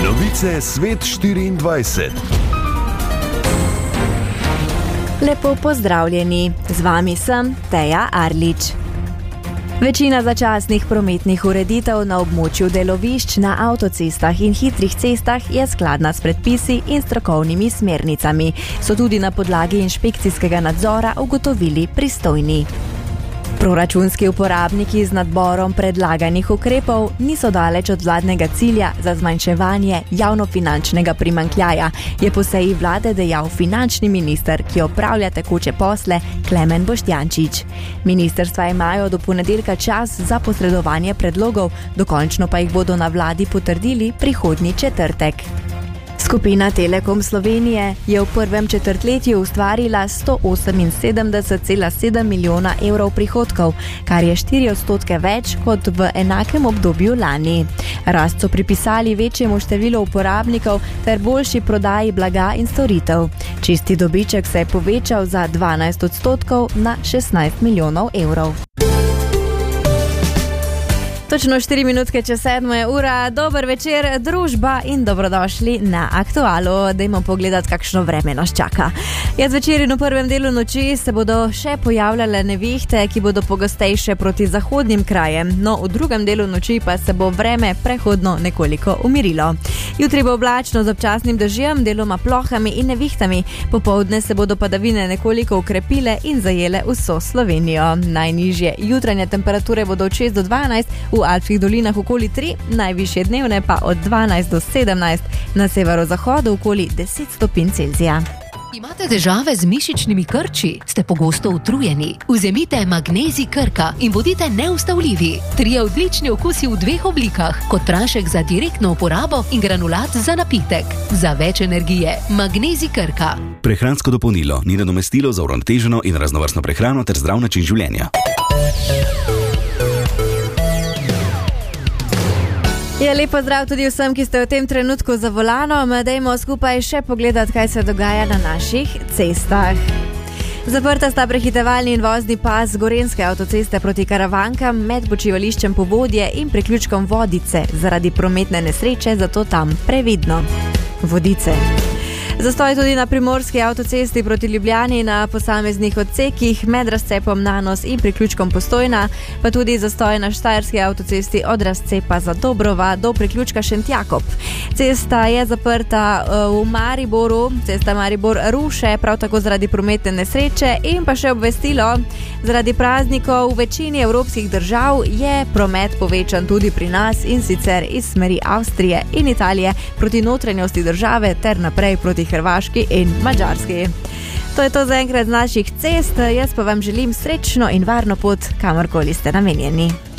Novice Svet 24. Lepo pozdravljeni, z vami sem Teja Arlič. Večina začasnih prometnih ureditev na območju delovišč na avtocestah in hitrih cestah je skladna s predpisi in strokovnimi smernicami, so tudi na podlagi inšpekcijskega nadzora ugotovili pristojni. Proračunski uporabniki z nadborom predlaganih ukrepov niso daleč od vladnega cilja za zmanjševanje javnofinančnega primanjkljaja, je po seji vlade dejal finančni minister, ki opravlja tekoče posle, Klemen Boštjančič. Ministrstva imajo do ponedeljka čas za posredovanje predlogov, dokončno pa jih bodo na vladi potrdili prihodnji četrtek. Skupina Telekom Slovenije je v prvem četrtletju ustvarila 178,7 milijona evrov prihodkov, kar je 4% več kot v enakem obdobju lani. Rast so pripisali večjemu številu uporabnikov ter boljši prodaji blaga in storitev. Čisti dobiček se je povečal za 12% na 16 milijonov evrov. Točno 4 minutke čez 7 ura, dober večer, družba in dobrodošli na Aktualu. Dajmo pogledati, kakšno vreme nas čaka. Zvečer in v prvem delu noči se bodo še pojavljale nevihte, ki bodo pogostejše proti zahodnim krajem, no v drugem delu noči pa se bo vreme prehodno nekoliko umirilo. Jutri bo oblačno z občasnim dežjem, deloma plohami in nevihtami, popoldne se bodo padavine nekoliko ukrepile in zajele vso Slovenijo. Najnižje jutranje temperature bodo od 6 do 12, v Alpskih dolinah okoli 3, najvišje dnevne pa od 12 do 17, na severozahodu okoli 10 stopinj Celzija. Imate težave z mišičnimi krči? Ste pogosto utrujeni? Vzemite Magnezij Krka in bodite neustavljivi. 3 odlični okusi v 2 oblikah, kot prašek za direktno uporabo in granulat za napitek. Za več energije, Magnezij Krka. Prehransko dopolnilo ni nadomestilo za uravnoteženo in raznovrstno prehrano ter zdrav način življenja. Lepo zdrav tudi vsem, ki ste v tem trenutku za volanom. Dajmo skupaj še pogledati, kaj se dogaja na naših cestah. Zaprta sta prehitevalni in vozni pas Gorenjske avtoceste proti Karavankam med počivališčem Povodje in priključkom Vodice zaradi prometne nesreče, zato tam previdno. Vodice. Zastoj tudi na primorski avtocesti proti Ljubljani na posameznih odsekih med razcepom Nanos in priključkom Postojna, pa tudi zastoj na štajerski avtocesti od razcepa Zadobrova do priključka Šentjakob. Cesta je zaprta v Mariboru, cesta Maribor-Ruše, prav tako zaradi prometne nesreče in pa še obvestilo. Zaradi praznikov v večini evropskih držav je promet povečan tudi pri nas in sicer iz smeri Avstrije in Italije proti notranjosti države ter naprej proti Hrvaški in Madžarski. To je to za enkrat z naših cest, jaz pa vam želim srečno in varno pot, kamorkoli ste namenjeni.